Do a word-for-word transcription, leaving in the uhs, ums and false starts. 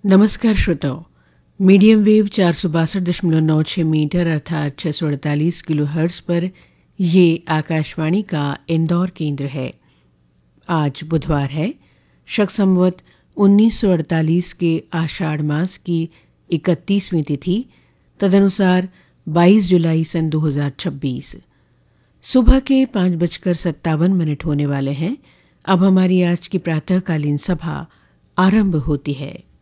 नमस्कार श्रोताओं, medium wave चार सौ बासठ दशमलव नौ छः मीटर अर्थात छः सौ अड़तालीस किलो हर्ट्ज पर ये आकाशवाणी का इंदौर केंद्र है। आज बुधवार है, शक संवत उन्नीस सौ अड़तालीस के आषाढ़ मास की इकतीसवीं तिथि, तदनुसार बाईस जुलाई सन दो हज़ार छब्बीस। सुबह के पाँच बजकर सत्तावन मिनट होने वाले हैं। अब हमारी आज की प्रातःकालीन सभा आरंभ होती है।